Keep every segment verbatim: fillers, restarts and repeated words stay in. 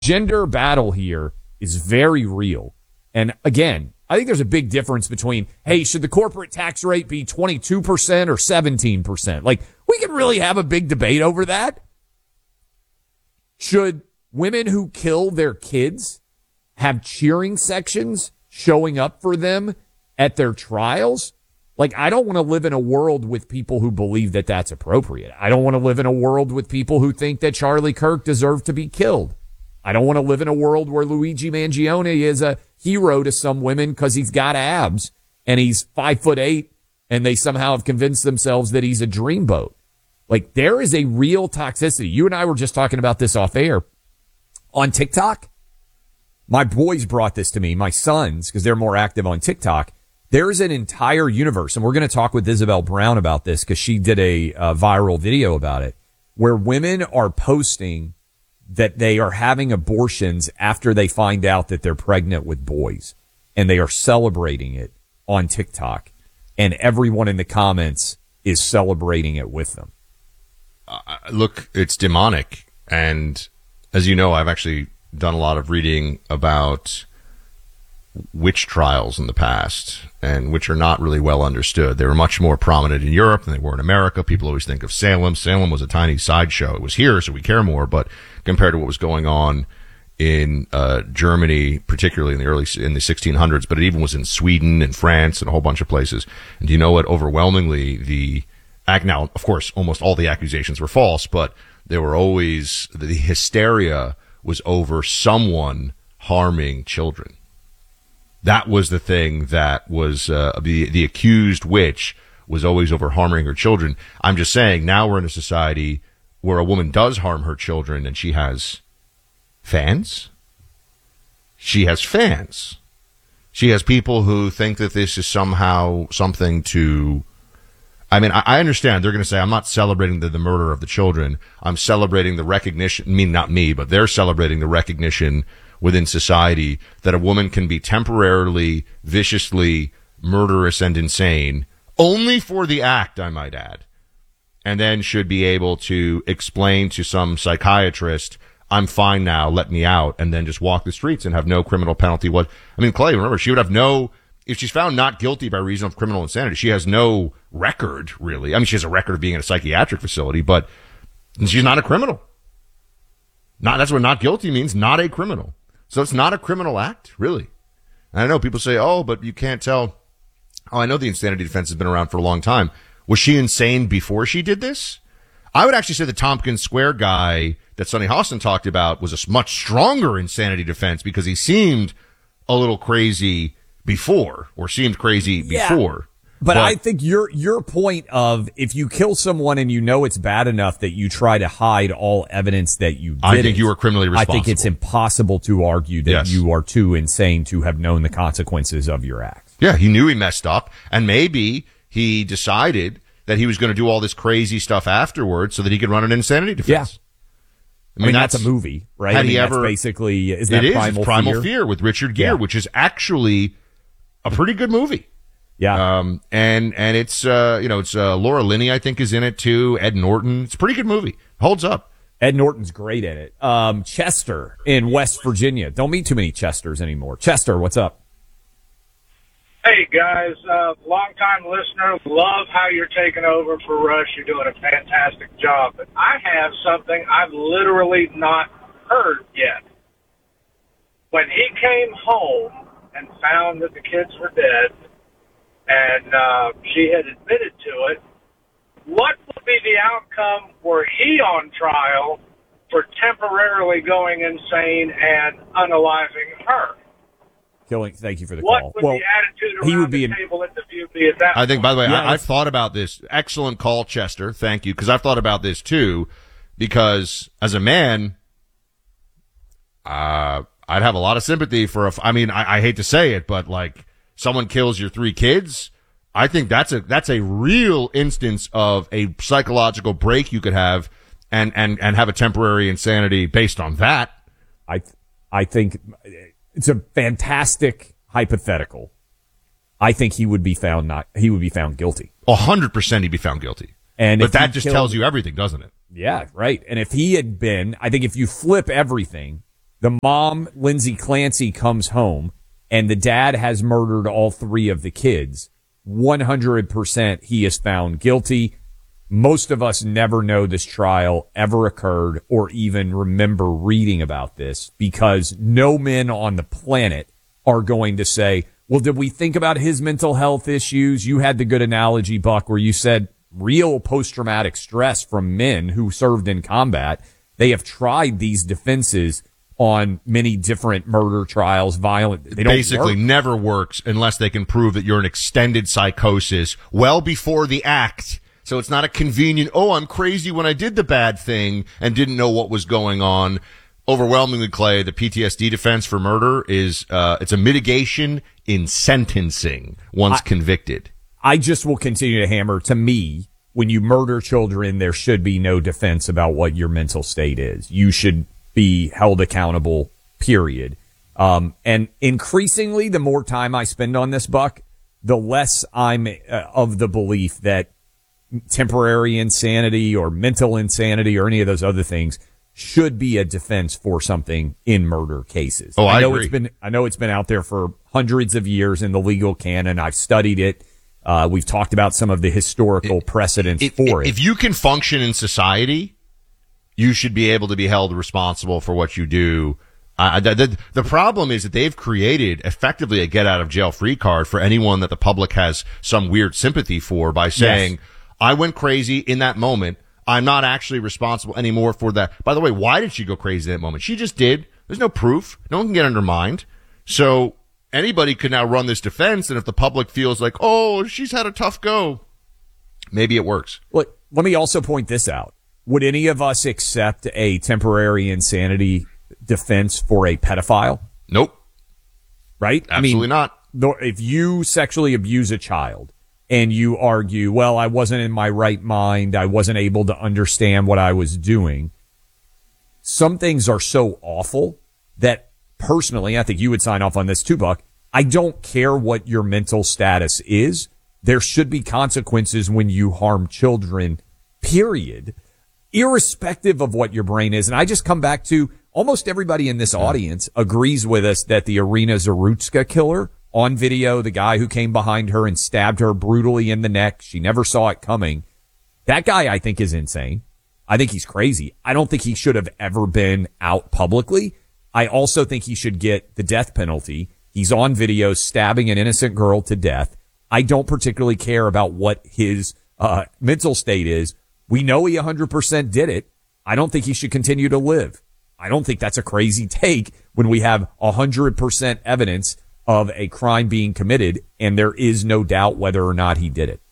gender battle here is very real. And again, I think there's a big difference between, hey, should the corporate tax rate be twenty-two percent or seventeen percent? Like, we can really have a big debate over that. Should women who kill their kids have cheering sections showing up for them at their trials? Like, I don't want to live in a world with people who believe that that's appropriate. I don't want to live in a world with people who think that Charlie Kirk deserved to be killed. I don't want to live in a world where Luigi Mangione is a hero to some women because he's got abs and he's five foot eight and they somehow have convinced themselves that he's a dreamboat. Like, there is a real toxicity. You and I were just talking about this off air on TikTok. My boys brought this to me, my sons, because they're more active on TikTok. There's an entire universe, and we're going to talk with Isabel Brown about this because she did a, a viral video about it, where women are posting that they are having abortions after they find out that they're pregnant with boys, and they are celebrating it on TikTok, and everyone in the comments is celebrating it with them. Uh, look, it's demonic, and as you know, I've actually done a lot of reading about witch trials in the past, and which are not really well understood. They were much more prominent in Europe than they were in America. People always think of Salem. Salem was a tiny sideshow. It was here, so we care more, but compared to what was going on in uh Germany, particularly in the early in the sixteen hundreds, but it even was in Sweden and France and a whole bunch of places. And do you know what? Overwhelmingly, the act now, of course, almost all the accusations were false, but there were always the hysteria was over someone harming children. That was the thing that was uh, the the accused witch was always over harming her children. I'm just saying, now we're in a society where a woman does harm her children and she has fans. She has fans. She has people who think that this is somehow something to, I mean, I, I understand they're going to say, I'm not celebrating the, the murder of the children. I'm celebrating the recognition, I mean, not me, but they're celebrating the recognition within society that a woman can be temporarily, viciously murderous and insane, only for the act, I might add, and then should be able to explain to some psychiatrist, I'm fine now, let me out, and then just walk the streets and have no criminal penalty. What I mean, Clay, remember, she would have no, if she's found not guilty by reason of criminal insanity, she has no record, really. I mean, she has a record of being in a psychiatric facility, but she's not a criminal. Not, that's what not guilty means, not a criminal. So it's not a criminal act, really. And I know people say, oh, but you can't tell. Oh, I know the insanity defense has been around for a long time. Was she insane before she did this? I would actually say the Tompkins Square guy that Sonny Hostin talked about was a much stronger insanity defense because he seemed a little crazy before, or seemed crazy yeah. before. But, but I think your your point of if you kill someone and you know it's bad enough that you try to hide all evidence that you didn't, I think you are criminally responsible. I think it's impossible to argue that yes. you are too insane to have known the consequences of your acts. Yeah, he knew he messed up, and maybe he decided that he was going to do all this crazy stuff afterwards so that he could run an insanity defense. Yeah. I mean, I mean that's, that's a movie, right? Had I mean, he that's ever, basically, is that it Primal, is, Primal Fear? Fear with Richard Gere, yeah. which is actually a pretty good movie. Yeah. Um, and, and it's, uh, you know, it's, uh, Laura Linney, I think, is in it too. Ed Norton. It's a pretty good movie. Holds up. Ed Norton's great in it. Um, Chester in West Virginia. Don't meet too many Chesters anymore. Chester, what's up? Hey, guys. Uh, long-time listener. Love how you're taking over for Rush. You're doing a fantastic job. But I have something I've literally not heard yet. When he came home and found that the kids were dead, and uh, she had admitted to it, what would be the outcome were he on trial for temporarily going insane and unaliving her? Killing. Thank you for the what call. Would well, the attitude around he would be the in, table interview be at that I think, by the way, yeah, I, I've thought about this. Excellent call, Chester. Thank you, because I've thought about this too. Because as a man, uh, I'd have a lot of sympathy for a. I mean, I, I hate to say it, but like someone kills your three kids. I think that's a that's a real instance of a psychological break you could have, and and and have a temporary insanity based on that. I I think it's a fantastic hypothetical. I think he would be found not he would be found guilty. A hundred percent, he'd be found guilty. And but that just killed, tells you everything, doesn't it? Yeah, right. And if he had been, I think if you flip everything, The mom, Lindsay Clancy, comes home, and the dad has murdered all three of the kids. one hundred percent he is found guilty. Most of us never know this trial ever occurred or even remember reading about this because no men on the planet are going to say, well, did we think about his mental health issues? You had the good analogy, Buck, where you said real post-traumatic stress from men who served in combat. They have tried these defenses on many different murder trials, violent. They don't basically work. Never works unless they can prove that you're in extended psychosis well before the act. So it's not a convenient, oh, I'm crazy when I did the bad thing and didn't know what was going on. Overwhelmingly, Clay, the P T S D defense for murder is, uh, it's a mitigation in sentencing once I, convicted. I just will continue to hammer. To me, when you murder children, there should be no defense about what your mental state is. You should be held accountable, period. Um, and increasingly, the more time I spend on this, Buck, the less I'm uh, of the belief that temporary insanity or mental insanity or any of those other things should be a defense for something in murder cases. Oh, I, I know agree. it's been, I know it's been out there for hundreds of years in the legal canon. I've studied it. Uh, we've talked about some of the historical it, precedents it, for it. it. If you can function in society, you should be able to be held responsible for what you do. Uh, the, the, the problem is that they've created effectively a get out of jail free card for anyone that the public has some weird sympathy for by saying, yes, I went crazy in that moment. I'm not actually responsible anymore for that. By the way, why did she go crazy in that moment? She just did. There's no proof. No one can get undermined. So anybody could now run this defense. And if the public feels like, oh, she's had a tough go, maybe it works. Look, let me also point this out. Would any of us accept a temporary insanity defense for a pedophile? Nope. Right? Absolutely I mean, not. If you sexually abuse a child and you argue, well, I wasn't in my right mind, I wasn't able to understand what I was doing, some things are so awful that personally, I think you would sign off on this too, Buck, I don't care what your mental status is. There should be consequences when you harm children, period, irrespective of what your brain is. And I just come back to almost everybody in this audience agrees with us that the Irina Zarutska killer on video, the guy who came behind her and stabbed her brutally in the neck, she never saw it coming. That guy, I think, is insane. I think he's crazy. I don't think he should have ever been out publicly. I also think he should get the death penalty. He's on video stabbing an innocent girl to death. I don't particularly care about what his uh mental state is. We know he one hundred percent did it. I don't think he should continue to live. I don't think that's a crazy take when we have one hundred percent evidence of a crime being committed, and there is no doubt whether or not he did it.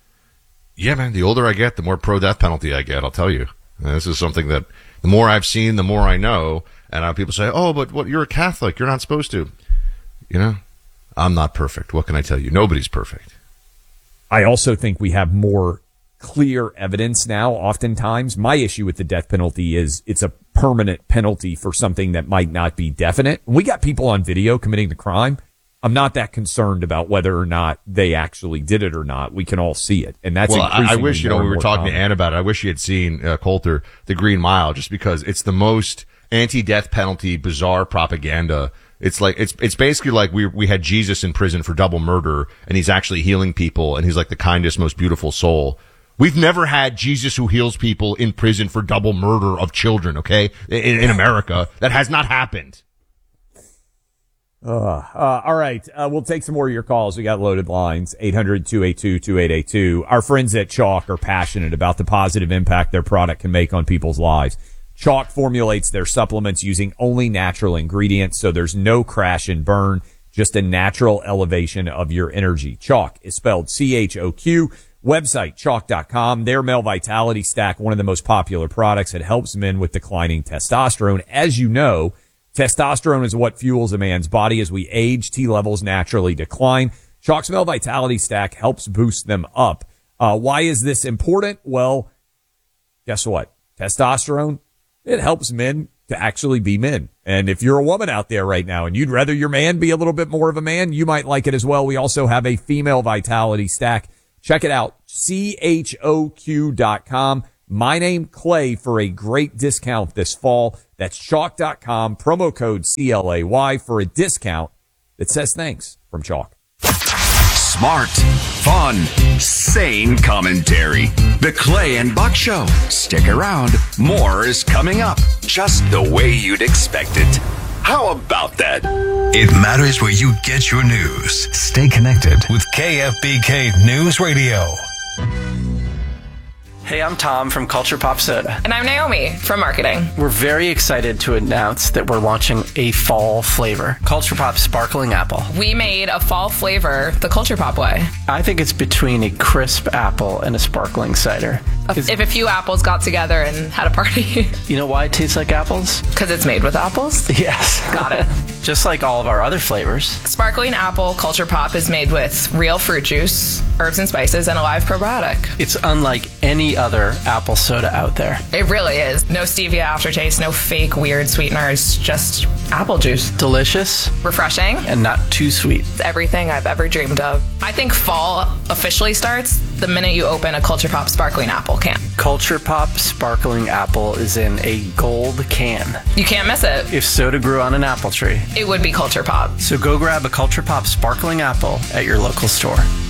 Yeah, man, the older I get, the more pro-death penalty I get, I'll tell you. And this is something that the more I've seen, the more I know. And uh, people say, oh, but what? You're a Catholic. You're not supposed to. You know, I'm not perfect. What can I tell you? Nobody's perfect. I also think we have more clear evidence now. Oftentimes, my issue with the death penalty is it's a permanent penalty for something that might not be definite. We got people on video committing the crime. I'm not that concerned about whether or not they actually did it or not. We can all see it. And that's well, I, I wish, you know, we were talking common. to Ann about it. I wish she had seen uh, Coulter, The Green Mile, just because it's the most anti-death penalty, bizarre propaganda. It's like, it's, it's basically like we, we had Jesus in prison for double murder and he's actually healing people and he's like the kindest, most beautiful soul. We've never had Jesus who heals people in prison for double murder of children, okay? In, in America. That has not happened. Uh, uh, all right. Uh, we'll take some more of your calls. We got loaded lines, eight hundred, two eight two, two eight eight two. Our friends at Chalk are passionate about the positive impact their product can make on people's lives. Chalk formulates their supplements using only natural ingredients, so there's no crash and burn, just a natural elevation of your energy. Chalk is spelled C H O Q. Website, chalk dot com. Their Male Vitality Stack, one of the most popular products. It helps men with declining testosterone. As you know, testosterone is what fuels a man's body. As we age, T levels naturally decline. Chalk's Male Vitality Stack helps boost them up. Uh, why is this important? Well, guess what? Testosterone, it helps men to actually be men. And if you're a woman out there right now and you'd rather your man be a little bit more of a man, you might like it as well. We also have a Female Vitality Stack. Check it out, C H O Q dot com. My name, Clay, for a great discount this fall. That's chalk dot com, promo code C L A Y for a discount that says thanks from Chalk. Smart, fun, sane commentary. The Clay and Buck Show. Stick around. More is coming up, just the way you'd expect it. How about that? It matters where you get your news. Stay connected with K F B K News Radio. Hey, I'm Tom from Culture Pop Soda. And I'm Naomi from marketing. We're very excited to announce that we're launching a fall flavor, Culture Pop Sparkling Apple. We made a fall flavor the Culture Pop way. I think it's between a crisp apple and a sparkling cider. If, if a few apples got together and had a party. You know why it tastes like apples? Because it's made with apples? Yes. Got it. Just like all of our other flavors. Sparkling Apple Culture Pop is made with real fruit juice, herbs and spices, and a live probiotic. It's unlike any other apple soda out there. It really is. No stevia aftertaste, no fake weird sweeteners, just apple juice. Delicious. Refreshing. And not too sweet. It's everything I've ever dreamed of. I think fall officially starts the minute you open a Culture Pop Sparkling Apple can. Culture Pop Sparkling Apple is in a gold can. You can't miss it. If soda grew on an apple tree, it would be Culture Pop. So go grab a Culture Pop Sparkling Apple at your local store.